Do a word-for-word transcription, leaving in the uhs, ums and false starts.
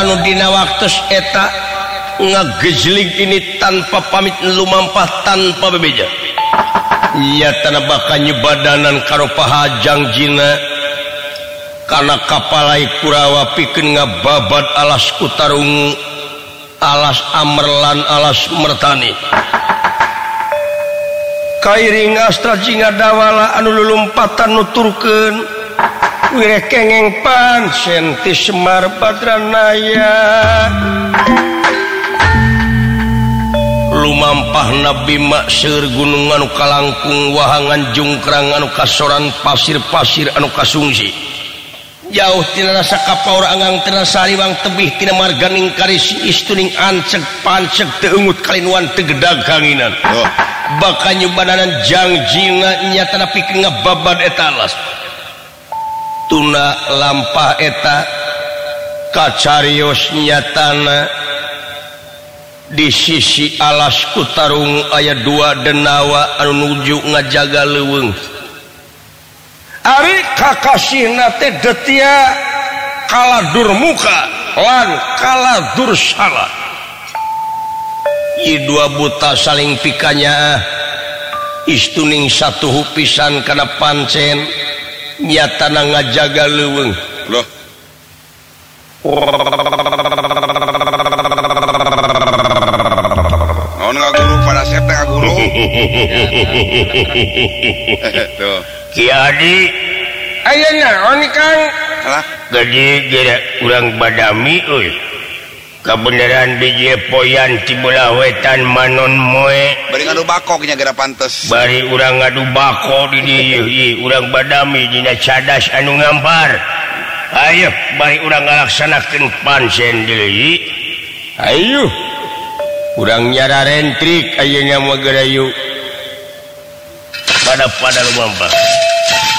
anudina waktu eta ngagejling ini tanpa pamit lumampah tanpa bebeja nyatana bakal nyebadanan karo paha jangjina karena kapalai Kurawa pikeun ngababad alas Kutarungu alas Amerlan alas Mertani kairing astra jinga dawala anu lulumpatan nuturkeun wireh kengeng pancen ti Semar Badranaya lumampah Nabi mak seueur gunung anu kalangkung wahangan jungkrang anu kasoran pasir-pasir anu kasungsi jauh tina rasa kapaur angang tina sariwang tebih tina marganing karis istuning anceg panceg teu eungut kalinuan teu gedag kanginan oh. Baka nyubadanan jangjina nyatana pikeun ngababad eta alas tuna lampah eta kacarios nyatana di sisi alas Kutarung aya dua denawa anu nuju ngajaga leuweung ari kakasihna teh Detya Kaladurmuka lan Kaladursala ieu dua buta saling pikanya istuning satuhu pisan kana pancen nyatana ngajaga leuweung loh naon ngaguru pada sep teh ngaguru tuh Ki Adi aya naon Kang alah gede geura urang badami euy kabeneran biji poyan ti belah wetan manon moe bari ngadu bako nya geura pantes bari urang ngadu bako di dieu ieu urang badami dina cadas anu ngampar ayo bari urang ngalaksanakeun pancen deui ayo urang nyara rentrik ayeuna mah geura yuk pada pada lumampah